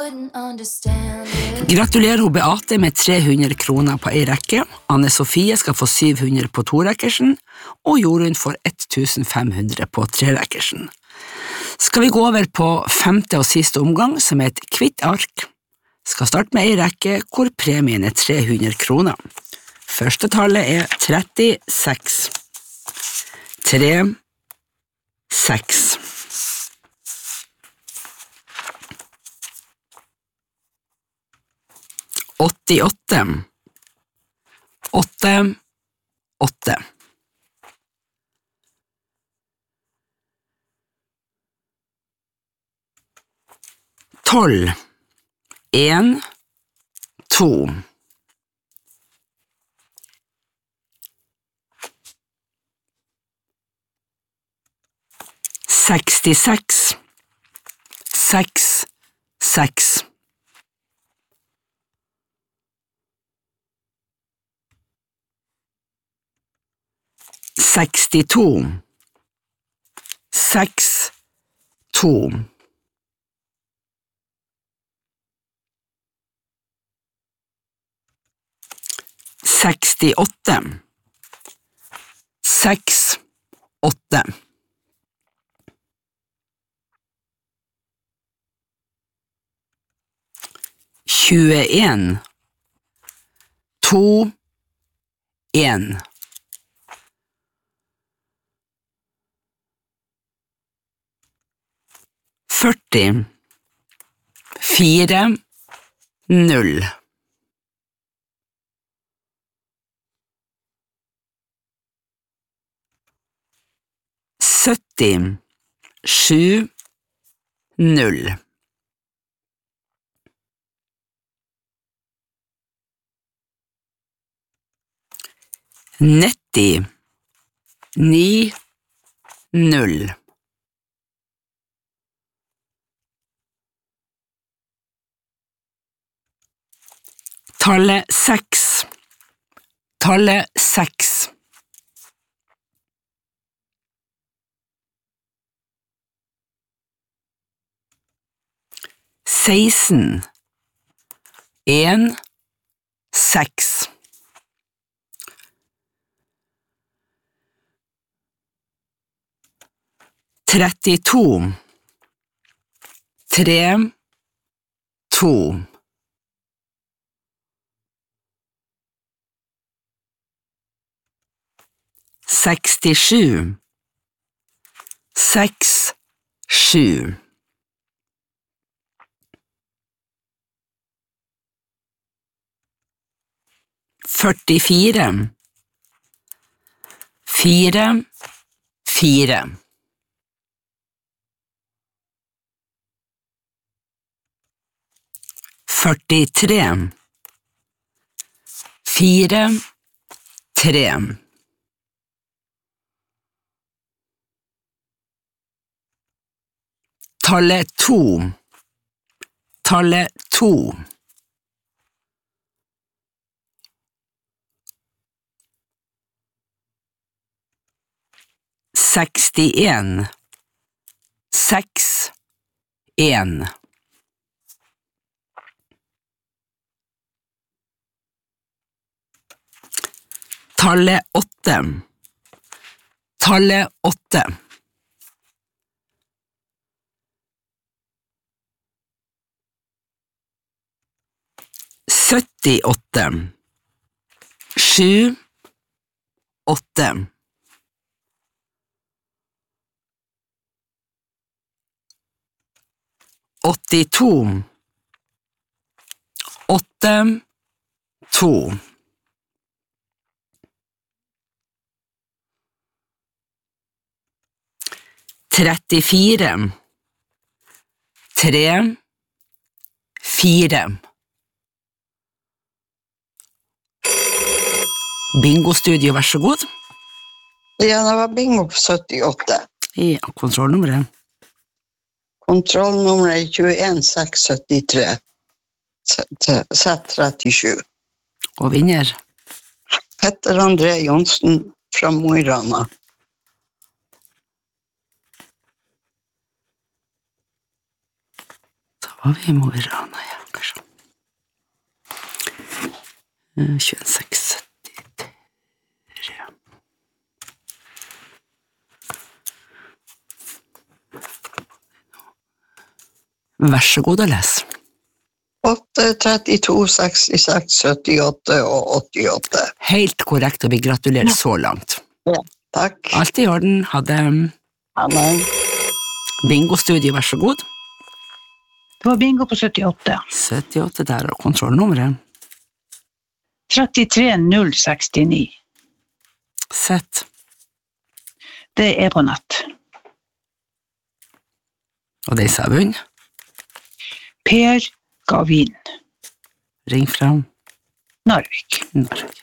Gratulerer hun Beate med 300 kroner på en rekke, Anne-Sofie skal få 700 på torekkersen, og Jorunn får 1500 på trerekkersen. Skal vi gå over på femte og siste omgang, som er et kvitt ark. Skal starte med en rekke hvor premien er 300 kroner. Første tallet er 36. 3, 6. 88. 8, 8. 12. 1, 2. 66. 6, 6. 62. 6, 2. 68. 6, 8. 21. 2, 1. 40. 4, 0. 70. 7, 0. 90. 9, 0. 6. 6. 16. 1, 6. 32. 3, 2. 67. 6, 7. 44. 4, 4. 43. 4, 3. 2. 2. 61. 6, 1. 8. 8. 78. 7, 8. 82. 8, 2. 34. 3, 4. Bingo-studio, vær så god. Ja, det var bingo på 78. Ja, kontrollnummeret. Kontrollnummeret er 21673. Z37. Og vinner? Petter André Jonsen fra Mo i Rana. Da Var vi i Mo i Rana, ja, kanskje. 2673. Vær så god å lese. 8, 32, 66, 78 og 88. Helt korrekt, og vi gratulerer så langt. Ja, takk. Alt i orden. Hadde Amen. bingo-studiet, vær så god. Det var bingo på 78. 78 der, og kontrollnummeret. 33069. Sett. Det er på nett. Og det sa bunn. Per Gavin. Ring fra Narvik. Narvik.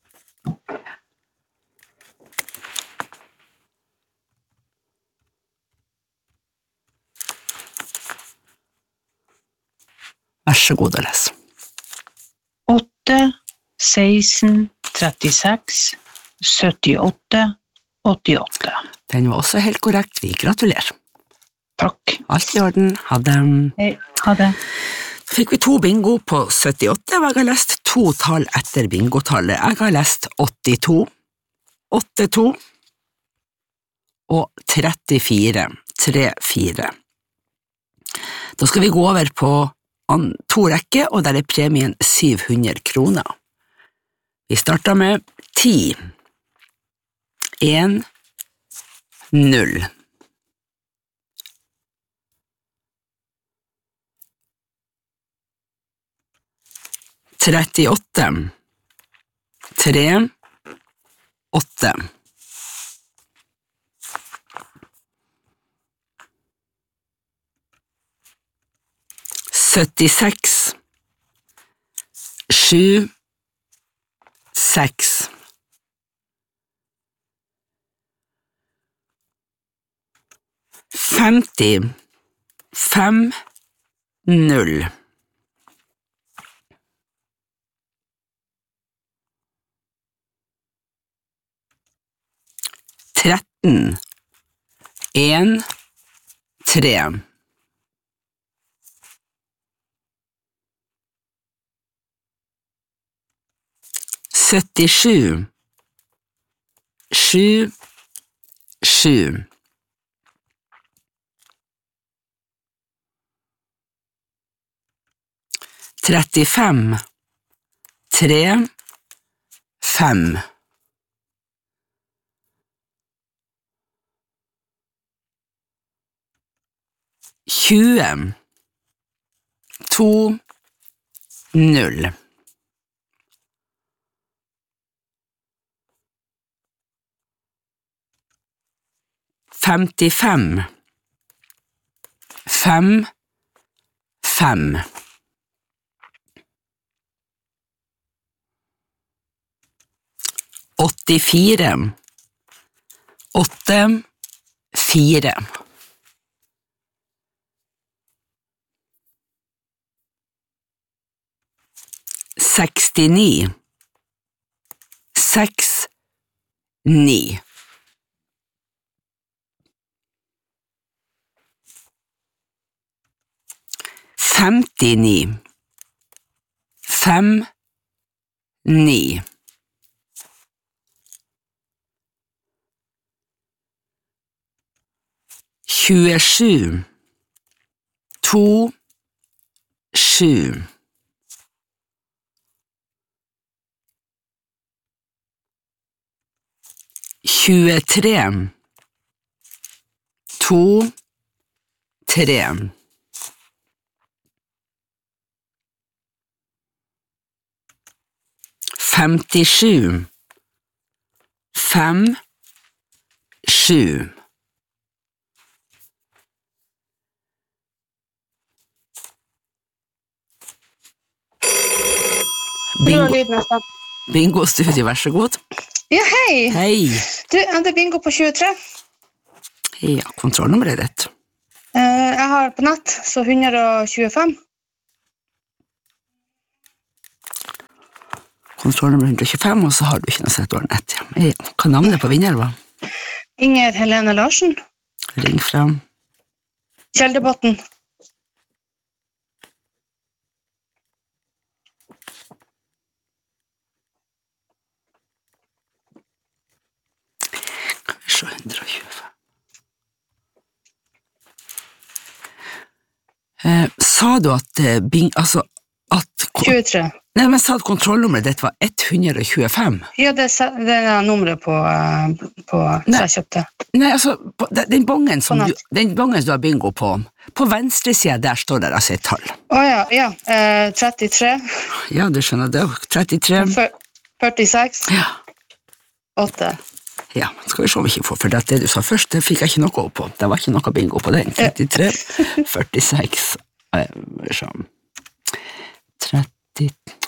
Vær så god å lese. 8, 16, 36, 78, 88. Den var også helt korrekt. Vi gratulerer. Takk. Alt i orden. Hadde Hei, ha det. Så fikk vi 2 bingo på 78, og jeg har lest 2 tall etter bingotallet. Jeg har lest 82, 82 og 34, 34. Da skal vi gå over på 2 rekker, og der er premien 700 kroner. Vi starter med 10, 1, 0. 38, 3, 8. 76, 7, 6. 50, 5, 0. 13, 1, 3. 77, 7, 7. 35, 3, 5. 20, 2, 0. 55, 5, 5. 84, 8, 4. 69, 6, 9. 59, 5, 9. 27, 2, 7. 23, 2, 3. 57, 5, 7. 'Bingo-studio', vær så god. Ja, hei. Hei. Du, det er bingo på 23. Ja, kontrollnummeret ditt. Jeg har på nett, så 125. Kontrollnummer 125, og så har du ikke noe sett åren etter. Hva navnet på vinner var? Inger Helene Larsen. Ring fra Kjeldebotn. 725. Sa du at at 23. Nei, men sa at kontrollnummeret ditt var 125? Ja, det er nummeret på Nei. jeg kjøpte. Nei, altså, den bongen På som nett. du har bingo på venstre side, der står det altså et tall. Ja. 33, Ja, du skjønner det. 33. 46, Ja. 8. Ja, skal vi se om vi ikke får, for det du sa først, det fikk jeg ikke noe opp på. Det var ikke noe bingo på den. 33, 46, 33,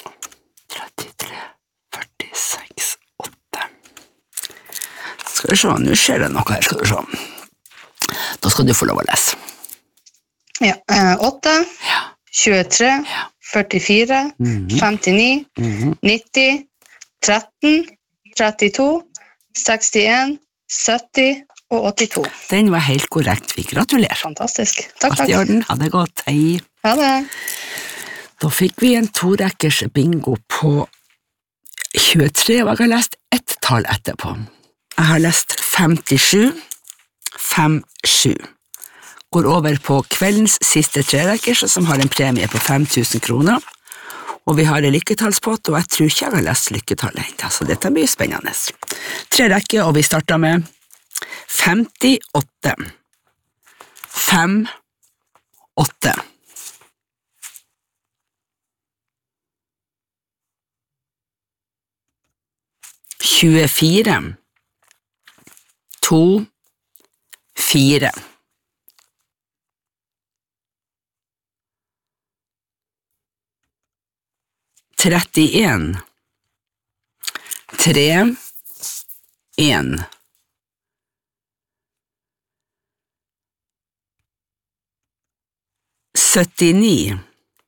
46, 8. Skal vi se, nå skjer det noe her, skal vi se. Da skal du få lov å lese. Ja, 8, 23, 44, 59, 90, 13, 32, 61, 70 og 82. Den var helt korrekt, vi gratulerer. Fantastisk. Takk. Alt i orden, ha det godt, hei. Ha det. Da fikk vi en torekkers bingo på 23, og jeg har lest ett tall etterpå. Jeg har lest 57, 57. Går over på kveldens siste trerekkers, som har en premie på 5000 kroner. Og vi har en lykketallspott, og jeg tror ikke jeg har lest lykketallet ennå, så dette blir spennende. Tre rekker, og vi starter med 58. 5, 8. 24. 2, 4. 31. 3, 1. 79.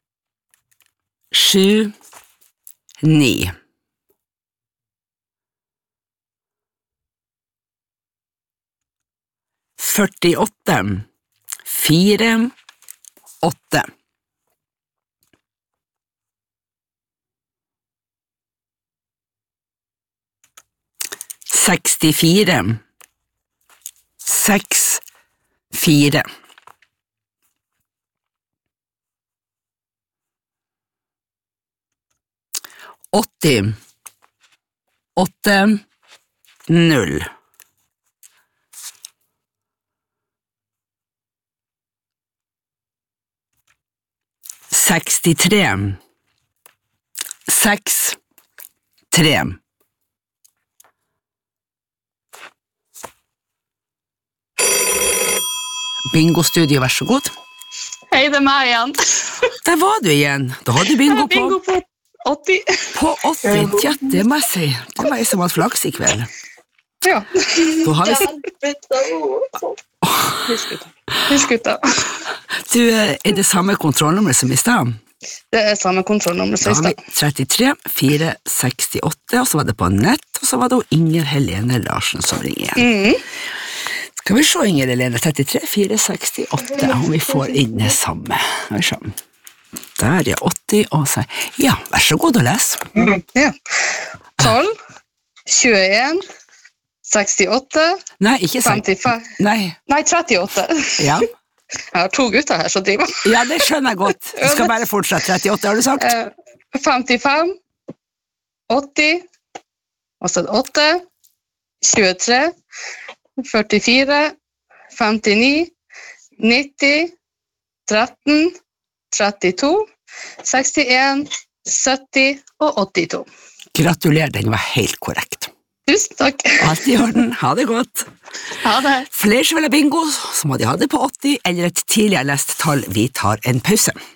7, 9. 48. 4, 8. 64. 6, 4. 80. 8, 0. 63. 6, 3. Bingo-studio, vær så god. Hei, det er meg igjen. Der var du igjen. Da hadde du bingo på Bingo på 80. På 80. Ja, det må jeg si. Det var jeg som hadde flaks i kveld. Ja. Da har vi Husk ut da. Du, er det samme kontrollnummer som i sted? Det er samme kontrollnummer Da som i har vi sted. 33 468, og så var det på nett, og så var det Inger Helene Larsen som ringer igjen. Skal vi se, Inger Helene, 33 468, om vi får inn det samme. Skal vi se. Der, ja, 80, og så, ja, vær så god å lese. Ja. 12, 21, 68, Nei, ikke sant. 55, Nei, nei, 38. ja. Jeg har to gutter her som driver. Ja, det skjønner jeg godt. Du skal bare fortsette. 38, har du sagt? 55, 80, og så 8, 23, 44, 59, 90, 13, 32, 61, 70 og 82. Gratulerer, den var helt korrekt. Tusen takk. Alt i orden, ha det godt. Ha det. Flere som vil ha bingo, så må de ha det på 80, eller et tidligere lest tall. Vi tar en pause.